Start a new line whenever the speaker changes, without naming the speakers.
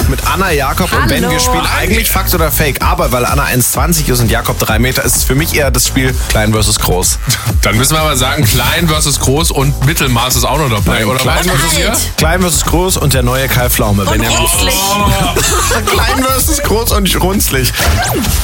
Podcast mit Anna, Jakob und Ben. Wir spielen eigentlich Fakt oder Fake. Aber weil Anna 1,20 ist und Jakob 3 Meter, ist es für mich eher das Spiel Klein versus Groß.
Dann müssen wir aber sagen, Klein versus Groß und Mittelmaß ist auch noch dabei.
Nein,
oder
Klein
was
versus
ist hier?
Klein versus Groß und der neue Kai Pflaume.
Und runzlig.
Klein versus Groß und runzlig.